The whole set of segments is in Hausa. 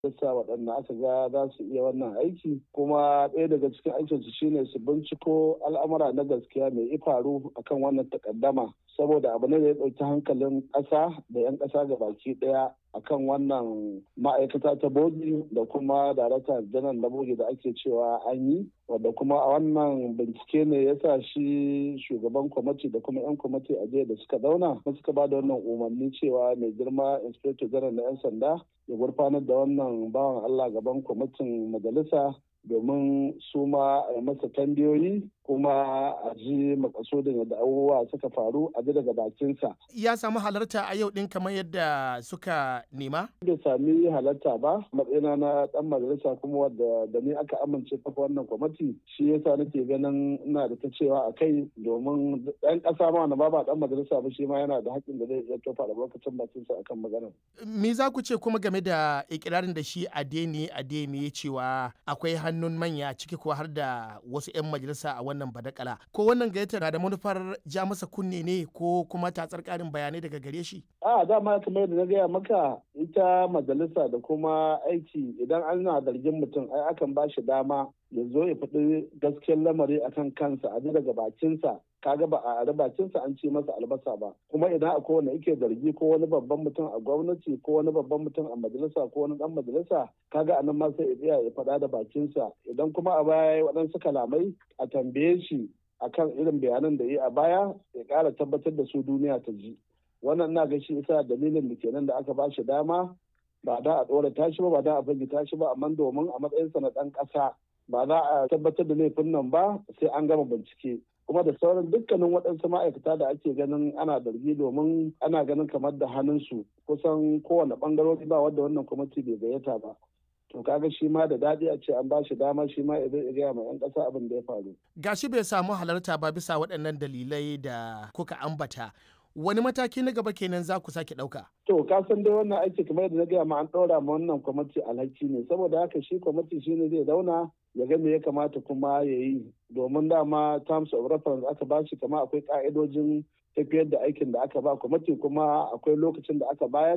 sa waɗanda aka ga za su iya wannan aiki, kuma ɗaya daga cikin aikinsu shine su binciko al'amura na gaskiya mai faru akan wannan takaddama, saboda abu ne da ya ɗauki hankalin ƙasa da 'yan ƙasa ga baki ɗaya akan wannan ma'aikata ta bogi da kuma darakta janar na bogi da ake cewa an yi, wadda kuma a wannan bincike ne ya sa shi shugaban kwamiti da kuma 'yan kwamiti a jiya da suka zauna suka ba da wannan umarni cewa mai girma inspector janar na 'yan sanda ya gurfanar da wannan bawan Allah gaban kwamitin majalisa domin su ma a masa tambayoyi kuma a ji makasudin yadda abubuwa suka faru a ji daga bakinsa. Ya samu halarta a yau ɗin kamar yadda suka nema? Bai sami halarta ba, matsayina na ɗan majalisa kuma wadda da ni aka amince kafa wannan kwamiti, shi yasa nake ganin ina da ta cewa a kai, domin ɗan ƙasa ma wanda ba ɗan majalisa ba shi ma yana da haƙƙin da zai iya tofa albarkacin bakinsa akan maganar. Me za ku ce kuma game da ikirarin da shi Adeyemi cewa akwai hannun manya ciki ko har da wasu 'yan majalisa a wannan badakala, ko wannan gayyata na da manufar ja masa kunne ne ko kuma tatsar karin bayanai daga gare shi? Dama kamar yadda na gaya maka, ita majalisa da kuma aiki idan ana zargin mutum ai akan ba shi dama ya zo ya faɗi gaskiyar lamari akan kansa a ji daga bakinsa, kaga ba a bakinsa an ce masa albasa ba, kuma idan akwai wanda yake zargi ko wani babban mutum a gwamnati ko wani babban mutum a majalisa ko wani dan majalisa, kaga anan ma sai ya faɗa da bakinsa. Idan kuma a baya ya waɗansu kalamai a tambaye shi akan irin bayanan da ya a baya ya ƙara tabbatar da su duniya ta ji. Wannan na ga shi isa dalilin da kenan da aka ba shi dama, ba da a ɗora tashi ba da a fage tashi ba, amma domin a matsayinsa na ɗan ƙasa ba za a tabbatar da laifin nan ba sai an gama bincike. Kuma da sauran dukkanin waɗansu ma'aikata da ake ganin ana zargi, domin ana ganin kamar da hannunsu kusan kowane ɓangarori ba wadda wannan kwamiti bai gayyata ba. To kaga shi ma da daɗi a ce an ba shi dama shi ma zai gaya ma 'yan ƙasa abin da ya faru. Gashi bai samu halarta ba bisa waɗannan dalilai da kuka ambata. Wani mataki na gaba kenan za ku sake ɗauka? To ka san dai wannan aiki kamar yadda na gaya ma an ɗora ma wannan kwamiti alhaki ne, saboda haka shi kwamiti shi ne zai zauna ya ga me ya kamata kuma ya yi, domin dama terms of reference aka ba shi, kama akwai ka'idojin tafiyar da aikin da aka ba kwamiti, kuma akwai lokacin da aka bayar.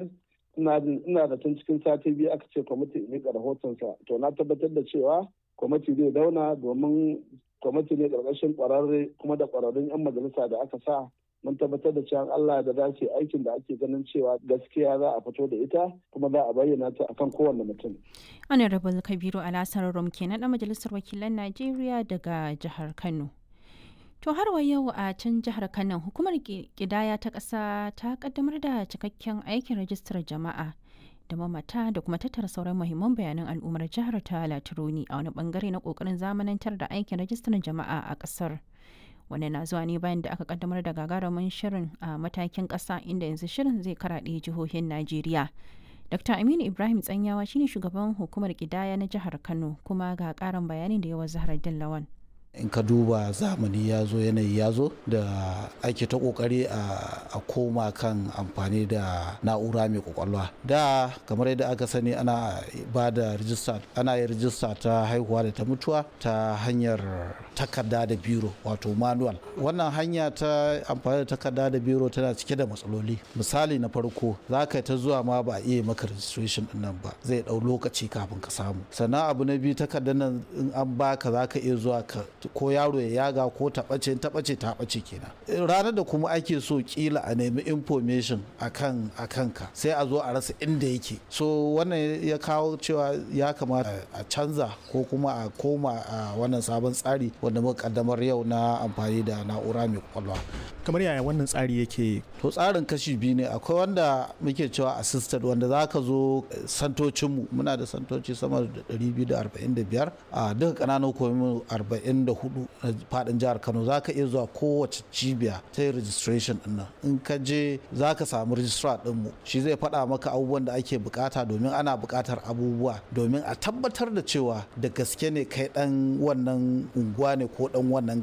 Ina da tun cikin sati biyu aka ce kwamiti ya miƙa rahotonsa, to na tabbatar da cewa kwamiti zai zauna, domin kwamiti ne ƙarƙashin ƙwararre kuma da ƙwararrun 'yan majalisa da aka sa. Mun tabbatar da cewa Allah da za su aikin da ake ganin cewa gaskiya za a fito da ita kuma za a bayyana ta akan kowanne mutum. Honorable Kabiru Alhassan Rum kenan ɗan majalisar wakilan Najeriya daga jihar Kano. To har wa yau a can jihar Kano, hukumar ƙidaya ta ƙasa ta kaddamar da cikakken aikin rajistar jama'a da mamata da kuma tattara sauran muhimman bayanan al'ummar jihar ta Latironi a wani bangare na ƙoƙarin zamanantar da aikin rajistar jama'a a ƙasar. Wannan na zuwa ne bayan da aka kaddamar da gagarumin shirin a matakin ƙasa, inda yanzu shirin zai karaɗe jihohin Najeriya. Dr. Aminu Ibrahim Tsanyawa shine shugaban hukumar ƙidaya na jihar Kano, kuma ga ƙarin bayanin da yawa Zahra Dillawan. In ka duba zamani ya zo, yanayi ya zo da ake ta kokari a koma kan amfani da na'ura mai kwakwalwa. Da kamar yadda aka sani ana ba da rijista, ana yin rijista ta haihuwa da ta mutuwa ta hanyar takarda da biro, wato manual. Wannan hanya ta amfani da takarda da biro tana cike da matsaloli. Misali na farko, za ka ta zuwa ma ba a iya maka registration din nan ba, zai dau lokaci kafin ka samu. Sannan abu na biyu, takardar nan in an baka za ka iya zuwa ka ko yaro ya yaga ko ta ɓace kenan. Ranar da kuma ake so kila a nemi information akan ka, sai a zo a rasa inda yake. So wannan ya kawo cewa ya kamata a canza ko kuma a koma a wannan sabon tsari wanda muka kaddamar yau na amfani da na'ura mai kwakwalwa. Kamar yaya wannan tsari yake? To tsarin kashi biyu ne. Akwai wanda muke cewa assisted, wanda za ka zo santocinmu, muna da santoci sama da 245 a duka ƙananan hukumomi 44 na fadin jihar Kano. Za ka iya zuwa kowace cibiya ta yi registration din nan. In ka je za ka samu registrar ɗinmu, shi zai faɗa maka abubuwan da ake bukata, domin ana bukatar abubuwa domin a tabbatar da cewa da gaske ne kai ɗan wannan unguwa ne ko ɗan wannan